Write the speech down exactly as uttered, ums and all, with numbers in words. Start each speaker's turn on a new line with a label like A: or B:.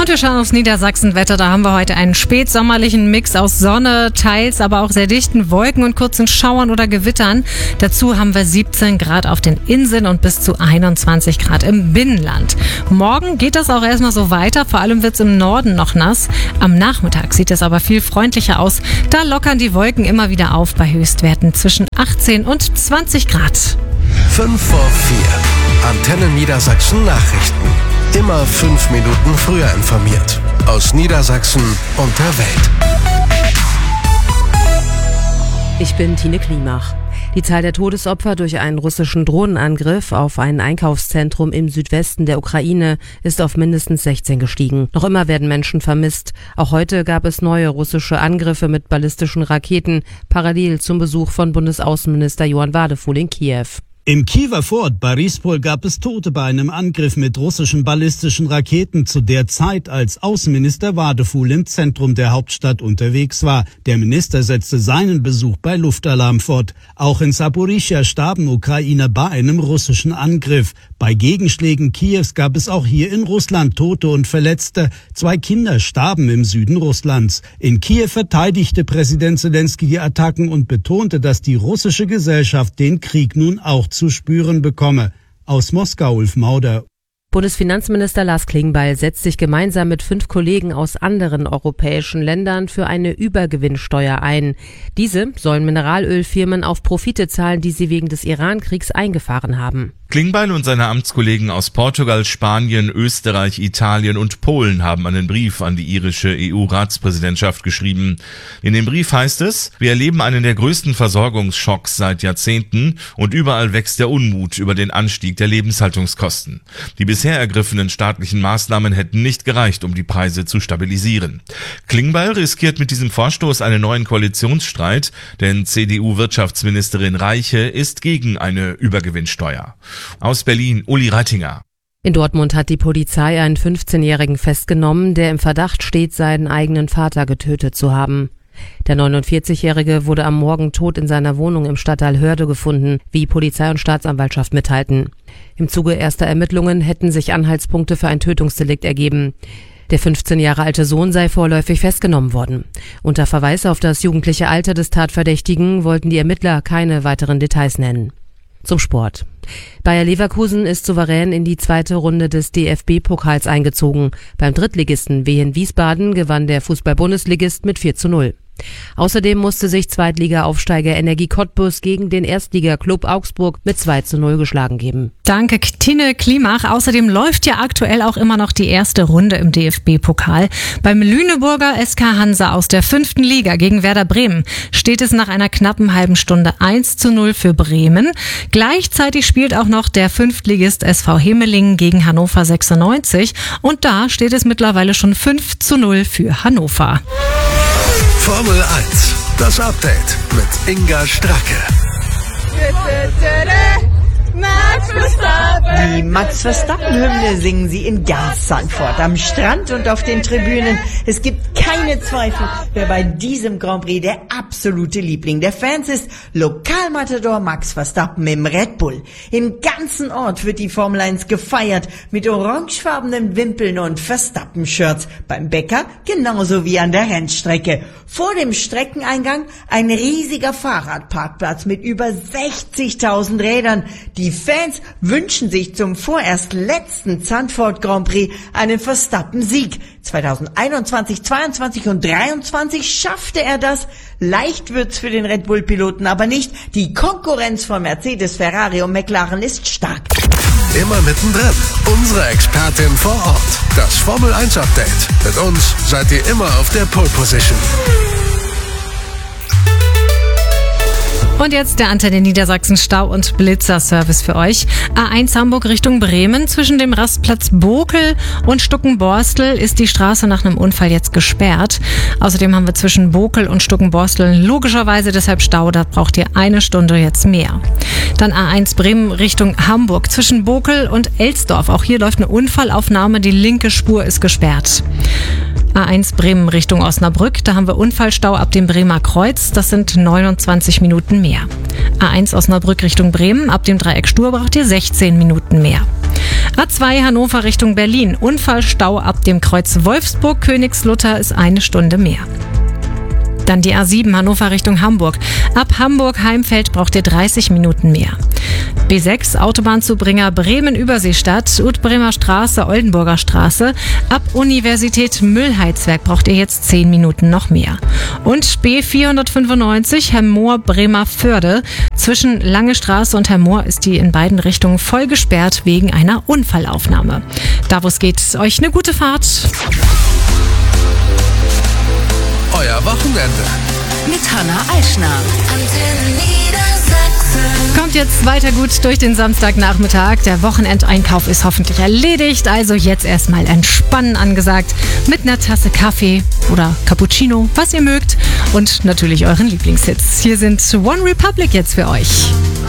A: Und wir schauen aufs Niedersachsen-Wetter. Da haben wir heute einen spätsommerlichen Mix aus Sonne, teils aber auch sehr dichten Wolken und kurzen Schauern oder Gewittern. Dazu haben wir siebzehn Grad auf den Inseln und bis zu einundzwanzig Grad im Binnenland. Morgen geht das auch erstmal so weiter. Vor allem wird es im Norden noch nass. Am Nachmittag sieht es aber viel freundlicher aus. Da lockern die Wolken immer wieder auf bei Höchstwerten zwischen achtzehn und zwanzig Grad.
B: fünf vor vier. Antenne Niedersachsen Nachrichten. Immer fünf Minuten früher informiert. Aus Niedersachsen und der Welt.
C: Ich bin Tine Klimach. Die Zahl der Todesopfer durch einen russischen Drohnenangriff auf ein Einkaufszentrum im Südwesten der Ukraine ist auf mindestens sechzehn gestiegen. Noch immer werden Menschen vermisst. Auch heute gab es neue russische Angriffe mit ballistischen Raketen, parallel zum Besuch von Bundesaußenminister Johann Wadefuhl in Kiew.
D: Im Kiewer Vorort Borispol gab es Tote bei einem Angriff mit russischen ballistischen Raketen zu der Zeit, als Außenminister Wadefuhl im Zentrum der Hauptstadt unterwegs war. Der Minister setzte seinen Besuch bei Luftalarm fort. Auch in Saporischschja starben Ukrainer bei einem russischen Angriff. Bei Gegenschlägen Kiews gab es auch hier in Russland Tote und Verletzte. Zwei Kinder starben im Süden Russlands. In Kiew verteidigte Präsident Selenskyj die Attacken und betonte, dass die russische Gesellschaft den Krieg nun auch zu spüren bekomme. Aus Moskau, Ulf Mauder.
C: Bundesfinanzminister Lars Klingbeil setzt sich gemeinsam mit fünf Kollegen aus anderen europäischen Ländern für eine Übergewinnsteuer ein. Diese sollen Mineralölfirmen auf Profite zahlen, die sie wegen des Iran-Kriegs eingefahren haben.
E: Klingbeil und seine Amtskollegen aus Portugal, Spanien, Österreich, Italien und Polen haben einen Brief an die irische E U-Ratspräsidentschaft geschrieben. In dem Brief heißt es: Wir erleben einen der größten Versorgungsschocks seit Jahrzehnten und überall wächst der Unmut über den Anstieg der Lebenshaltungskosten. Die bisher ergriffenen staatlichen Maßnahmen hätten nicht gereicht, um die Preise zu stabilisieren. Klingbeil riskiert mit diesem Vorstoß einen neuen Koalitionsstreit, denn C D U-Wirtschaftsministerin Reiche ist gegen eine Übergewinnsteuer. Aus Berlin, Uli Reitinger.
C: In Dortmund hat die Polizei einen fünfzehnjährigen festgenommen, der im Verdacht steht, seinen eigenen Vater getötet zu haben. Der neunundvierzigjährige wurde am Morgen tot in seiner Wohnung im Stadtteil Hörde gefunden, wie Polizei und Staatsanwaltschaft mitteilten. Im Zuge erster Ermittlungen hätten sich Anhaltspunkte für ein Tötungsdelikt ergeben. Der fünfzehn Jahre alte Sohn sei vorläufig festgenommen worden. Unter Verweis auf das jugendliche Alter des Tatverdächtigen wollten die Ermittler keine weiteren Details nennen. Zum Sport. Bayer Leverkusen ist souverän in die zweite Runde des D F B-Pokals eingezogen. Beim Drittligisten Wien Wiesbaden gewann der Fußball-Bundesligist mit vier zu null. Außerdem musste sich Zweitliga-Aufsteiger Energie Cottbus gegen den Erstligaklub Augsburg mit zwei zu null geschlagen geben.
A: Danke, Tine Klimach. Außerdem läuft ja aktuell auch immer noch die erste Runde im D F B-Pokal. Beim Lüneburger S K Hansa aus der fünften Liga gegen Werder Bremen steht es nach einer knappen halben Stunde eins zu null für Bremen. Gleichzeitig spielt auch noch der Fünftligist S V Hemelingen gegen Hannover sechsundneunzig und da steht es mittlerweile schon fünf zu null für Hannover.
B: Formel eins, das Update mit Inga Stracke.
F: Max Verstappen! Die Max Verstappen-Hymne singen sie in ganz Zandvoort, am Strand und auf den Tribünen. Es gibt keine Zweifel, wer bei diesem Grand Prix der absolute Liebling der Fans ist. Lokalmatador Max Verstappen im Red Bull. Im ganzen Ort wird die Formel eins gefeiert mit orangefarbenen Wimpeln und Verstappen-Shirts. Beim Bäcker genauso wie an der Rennstrecke. Vor dem Streckeneingang ein riesiger Fahrradparkplatz mit über sechzigtausend Rädern. Die Fans wünschen sich zum vorerst letzten Zandvoort Grand Prix einen Verstappen-Sieg. zweitausendeinundzwanzig, zweiundzwanzig und dreiundzwanzig schaffte er das. Leicht wird's für den Red Bull-Piloten aber nicht. Die Konkurrenz von Mercedes, Ferrari und McLaren ist stark.
B: Immer mittendrin. Unsere Expertin vor Ort. Das Formel eins Update. Mit uns seid ihr immer auf der Pole Position.
A: Und jetzt der Antenne Niedersachsen Stau- und Blitzerservice für euch. A eins Hamburg Richtung Bremen. Zwischen dem Rastplatz Bokel und Stuckenborstel ist die Straße nach einem Unfall jetzt gesperrt. Außerdem haben wir zwischen Bokel und Stuckenborstel logischerweise deshalb Stau. Da braucht ihr eine Stunde jetzt mehr. Dann A eins Bremen Richtung Hamburg. Zwischen Bokel und Elsdorf. Auch hier läuft eine Unfallaufnahme. Die linke Spur ist gesperrt. A eins Bremen Richtung Osnabrück, da haben wir Unfallstau ab dem Bremer Kreuz, das sind neunundzwanzig Minuten mehr. A eins Osnabrück Richtung Bremen, ab dem Dreieck Stur braucht ihr sechzehn Minuten mehr. A zwei Hannover Richtung Berlin. Unfallstau ab dem Kreuz Wolfsburg-Königslutter ist eine Stunde mehr. Dann die A sieben Hannover Richtung Hamburg. Ab Hamburg-Heimfeld braucht ihr dreißig Minuten mehr. B sechs Autobahnzubringer Bremen-Überseestadt, Utbremer Straße, Oldenburger Straße. Ab Universität Müllheizwerk braucht ihr jetzt zehn Minuten noch mehr. Und B vierhundertfünfundneunzig Hermoor-Bremerförde. Zwischen Lange Straße und Hermoor ist die in beiden Richtungen voll gesperrt wegen einer Unfallaufnahme. Da wo es geht, euch eine gute Fahrt.
B: Euer Wochenende.
G: Mit Hanna Eichner.
A: Kommt jetzt weiter gut durch den Samstagnachmittag. Der Wochenendeinkauf ist hoffentlich erledigt. Also jetzt erstmal entspannen angesagt. Mit einer Tasse Kaffee oder Cappuccino, was ihr mögt. Und natürlich euren Lieblingshits. Hier sind One Republic jetzt für euch.